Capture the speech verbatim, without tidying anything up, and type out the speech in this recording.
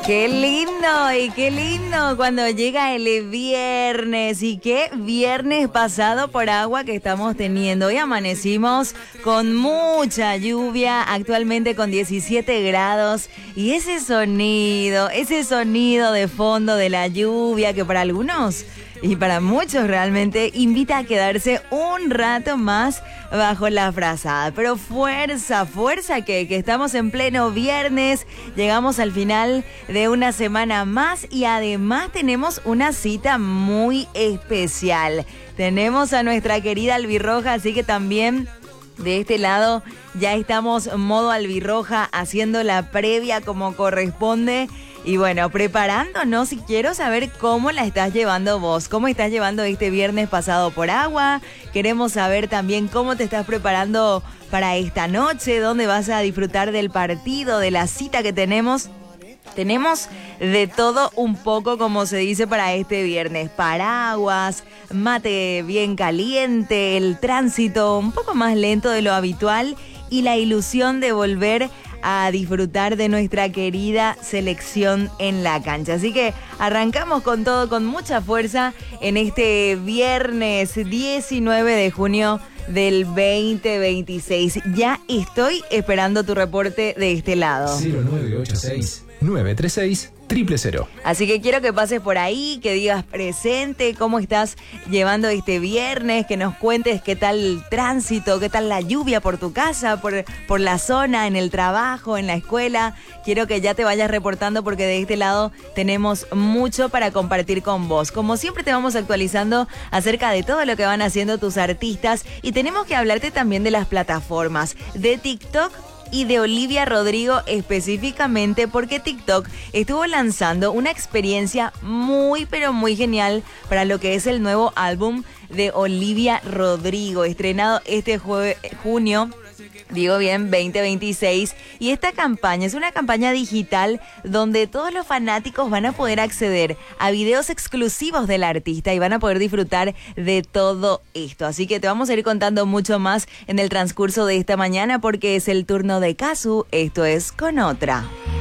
Qué lindo y qué lindo cuando llega el viernes, y qué viernes pasado por agua que estamos teniendo. Hoy amanecimos con mucha lluvia, actualmente con diecisiete grados, y ese sonido, ese sonido de fondo de la lluvia que para algunos y para muchos realmente invita a quedarse un rato más bajo la frazada. Pero fuerza, fuerza que, que estamos en pleno viernes, llegamos al final de una semana más y además tenemos una cita muy especial. Tenemos a nuestra querida Albirroja, así que también de este lado ya estamos modo Albirroja haciendo la previa como corresponde. Y bueno, preparándonos, y quiero saber cómo la estás llevando vos, cómo estás llevando este viernes pasado por agua. Queremos saber también cómo te estás preparando para esta noche, dónde vas a disfrutar del partido, de la cita que tenemos. Tenemos de todo un poco, como se dice, para este viernes. Paraguas, mate bien caliente, el tránsito un poco más lento de lo habitual y la ilusión de volver a disfrutar de nuestra querida selección en la cancha. Así que arrancamos con todo, con mucha fuerza en este viernes diecinueve de junio del veinte veintiséis. Ya estoy esperando tu reporte de este lado. cero nueve ocho seis, nueve tres seis, cero cero cero. Así que quiero que pases por ahí, que digas presente, cómo estás llevando este viernes, que nos cuentes qué tal el tránsito, qué tal la lluvia por tu casa, por, por la zona, en el trabajo, en la escuela. Quiero que ya te vayas reportando porque de este lado tenemos mucho para compartir con vos. Como siempre te vamos actualizando acerca de todo lo que van haciendo tus artistas, y tenemos que hablarte también de las plataformas, de TikTok y de Olivia Rodrigo específicamente, porque TikTok estuvo lanzando una experiencia muy pero muy genial para lo que es el nuevo álbum de Olivia Rodrigo, estrenado este jue- junio. Digo bien, veinte veintiséis, y esta campaña es una campaña digital donde todos los fanáticos van a poder acceder a videos exclusivos del artista y van a poder disfrutar de todo esto. Así que te vamos a ir contando mucho más en el transcurso de esta mañana porque es el turno de Casu. Esto es Con Otra.